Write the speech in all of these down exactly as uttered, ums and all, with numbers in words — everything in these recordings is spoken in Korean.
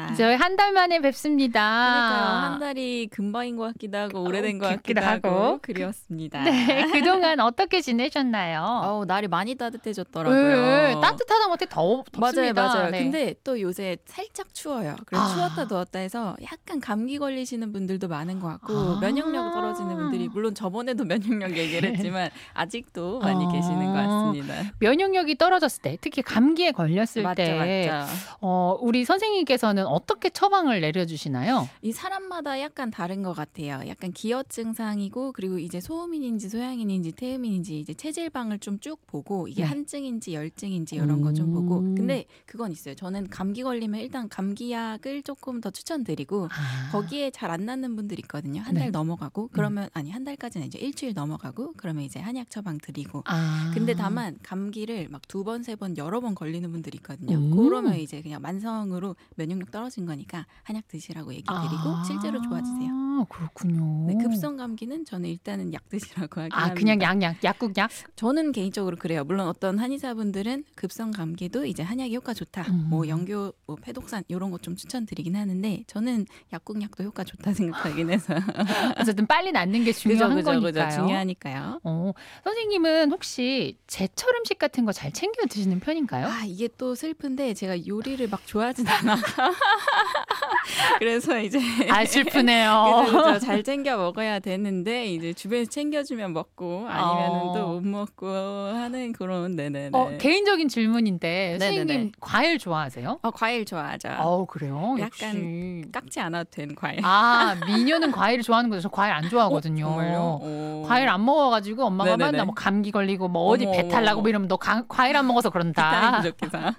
저희 한 달 만에 뵙습니다. 그러니까요. 한 달이 금방인 것 같기도 하고 오래된 것 같기도 하고, 하고 그리웠습니다. 네, 그동안 어떻게 지내셨나요? 어우, 날이 많이 따뜻해졌더라고요. 네, 따뜻하다 못해 더 덥습니다. 맞아요, 맞아요. 네. 근데 또 요새 살짝 추워요. 그래서 아. 추웠다 더웠다 해서 약간 감기 걸리시는 분들도 많은 것 같고 아. 면역력 떨어지는 분들이 물론 저번에도 면역력 얘기를 했지만 아직도 많이 어. 계시는 것 같습니다. 면역력이 떨어졌을 때, 특히 감기에 걸렸을 맞죠, 때 맞죠. 어, 우리 선생님께서는 어떻게 처방을 내려주시나요? 이 사람마다 약간 다른 것 같아요. 약간 기어 증상이고 그리고 이제 소음인인지 소양인인지 태음인인지 이제 체질방을 좀 쭉 보고 이게 네. 한증인지 열증인지 이런 거 좀 보고. 음. 근데 그건 있어요. 저는 감기 걸리면 일단 감기약을 조금 더 추천드리고 아. 거기에 잘 안 낫는 분들 있거든요. 한 달 네. 넘어가고 그러면 아니 한 달까지는 이제 일주일 넘어가고 그러면 이제 한약 처방 드리고. 아. 근데 다만 감기를 막 두 번, 세 번, 여러 번 걸리는 분들이 있거든요. 음. 그러면 이제 그냥 만성으로 면역력 떨어진 거니까 한약 드시라고 얘기 드리고 아. 실제로 좋아지세요. 그렇군요. 네, 급성 감기는 저는 일단은 약 드시라고 하긴 아, 합니다. 그냥 약약, 약국약? 저는 개인적으로 그래요. 물론 어떤 한의사분들은 급성 감기도 이제 한약이 효과 좋다. 음. 뭐 영교, 뭐 패독산 이런 것 좀 추천드리긴 하는데 저는 약국약도 효과 좋다 생각하긴 해서. 어쨌든 빨리 낫는 게 중요한 그죠, 그죠, 거니까요. 그죠. 중요하니까요. 어, 선생님은 혹시 제철 음식 같은 거 잘 챙겨 드시는 편인가요? 아, 이게 또 슬픈데 제가 요리를 막 좋아하진 않아. 그래서 이제 아, 슬프네요. 그죠, 그죠. 잘 챙겨 먹어야 되는데 이제 주변에서 챙겨주면 먹고 아니면은 어. 또 못 먹고 하는 그런 네네네. 어, 개인적인 질문인데 네네네. 선생님 과일 좋아하세요? 어, 과일 좋아하죠. 어, 그래요? 약간 역시. 깎지 않아도 된 과일. 아, 미녀는 과일을 좋아하는 거죠. 저 과일 안 좋아하거든요. 어, 정말요? 오. 과일 안 먹어가지고 엄마가 네네네. 맨날 뭐 감기 걸리고 뭐 어디 어머, 배탈 나고 어머. 뭐 이러면 너 가- 과일 안 먹어서 비타민 그런다. 부족해서.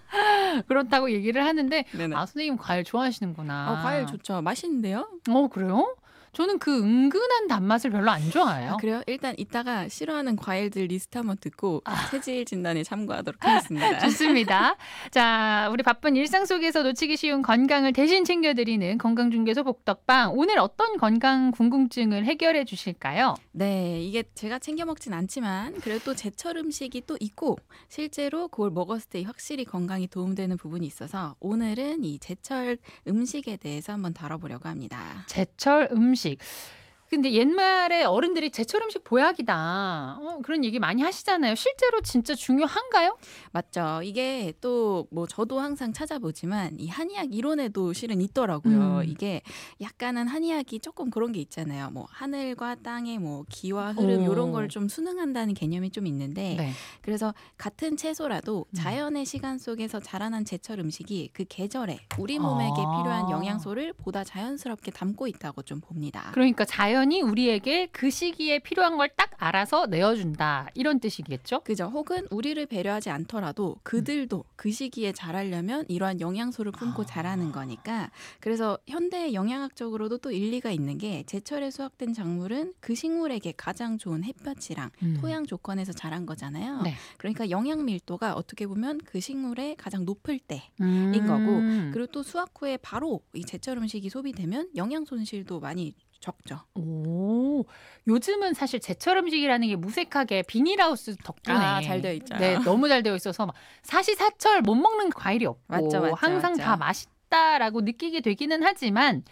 그렇다고 얘기를 하는데 네네. 아, 선생님 과일 좋아하시는구나. 어, 과일 좋죠. 맛있는데요? 어, 그래요? 저는 그 은근한 단맛을 별로 안 좋아해요. 아, 그래요? 일단 이따가 싫어하는 과일들 리스트 한번 듣고 체질 진단에 참고하도록 하겠습니다. 좋습니다. 자, 우리 바쁜 일상 속에서 놓치기 쉬운 건강을 대신 챙겨드리는 건강중개소 복덕방. 오늘 어떤 건강 궁금증을 해결해 주실까요? 네, 이게 제가 챙겨 먹진 않지만 그래도 또 제철 음식이 또 있고 실제로 그걸 먹었을 때 확실히 건강에 도움되는 부분이 있어서 오늘은 이 제철 음식에 대해서 한번 다뤄보려고 합니다. 제철 음식. 근데 옛말에 어른들이 제철 음식 보약이다. 어, 그런 얘기 많이 하시잖아요. 실제로 진짜 중요한가요? 맞죠. 이게 또 뭐 저도 항상 찾아보지만 이 한의학 이론에도 실은 있더라고요. 음. 이게 약간은 한의학이 조금 그런 게 있잖아요. 뭐 하늘과 땅의 뭐 기와 흐름 오. 이런 걸 좀 순응한다는 개념이 좀 있는데 네. 그래서 같은 채소라도 음. 자연의 시간 속에서 자라난 제철 음식이 그 계절에 우리 몸에게 아. 필요한 영양소를 보다 자연스럽게 담고 있다고 좀 봅니다. 그러니까 자연이 우리에게 그 시기에 필요한 걸 딱 알아서 내어준다. 이런 뜻이겠죠? 그죠. 혹은 우리를 배려하지 않더라도 그들도 그 시기에 자라려면 이러한 영양소를 품고 자라는 거니까 그래서 현대 영양학적으로도 또 일리가 있는 게 제철에 수확된 작물은 그 식물에게 가장 좋은 햇볕이랑 음. 토양 조건에서 자란 거잖아요. 네. 그러니까 영양 밀도가 어떻게 보면 그 식물의 가장 높을 때인 음. 거고 그리고 또 수확 후에 바로 이 제철 음식이 소비되면 영양 손실도 많이 적죠. 오, 요즘은 사실 제철 음식이라는 게 무색하게 비닐하우스 덕분에 아, 잘 되어 있죠. 네, 너무 잘 되어 있어서 막 사시사철 못 먹는 과일이 없고 맞죠, 맞죠, 항상 맞죠. 다 맛있다라고 느끼게 되기는 하지만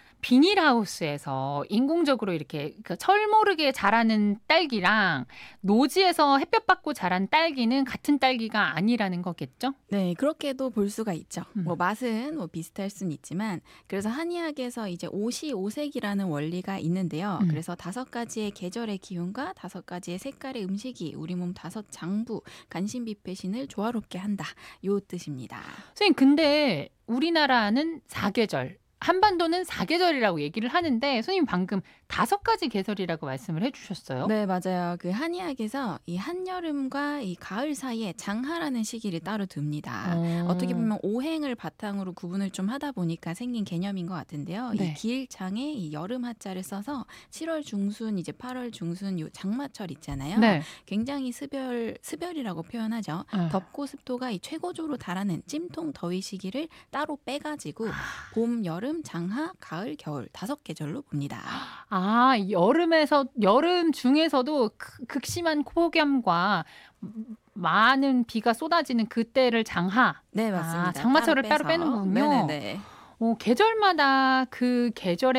비닐하우스에서 인공적으로 이렇게 그 철 모르게 자라는 딸기랑 노지에서 햇볕 받고 자란 딸기는 같은 딸기가 아니라는 거겠죠? 네, 그렇게도 볼 수가 있죠. 음. 뭐 맛은 뭐 비슷할 수는 있지만 그래서 한의학에서 이제 오시오색이라는 원리가 있는데요. 음. 그래서 다섯 가지의 계절의 기운과 다섯 가지의 색깔의 음식이 우리 몸 다섯 장부 간신비폐신을 조화롭게 한다. 요 뜻입니다. 선생님, 근데 우리나라는 사계절, 한반도는 사계절이라고 얘기를 하는데 선생님 방금 다섯 가지 계절이라고 말씀을 해주셨어요. 네, 맞아요. 그 한의학에서 이 한여름과 이 가을 사이에 장하라는 시기를 따로 둡니다. 어. 어떻게 보면 오행을 바탕으로 구분을 좀 하다 보니까 생긴 개념인 것 같은데요. 네. 이 기일장에 이 여름 하자를 써서 칠월 중순 이제 팔월 중순 요 장마철 있잖아요. 네. 굉장히 습열 습열이라고 표현하죠. 어. 덥고 습도가 이 최고조로 달하는 찜통 더위 시기를 따로 빼가지고 봄, 여름, 장하, 가을, 겨울 다섯 계절로 봅니다. 아, 여름에서 여름 중에서도 극- 극심한 폭염과 많은 비가 쏟아지는 그때를 장하. 네, 맞습니다. 아, 장마철을 따로 빼서. 빼는군요. 네네네. 어 계절마다 그 계절에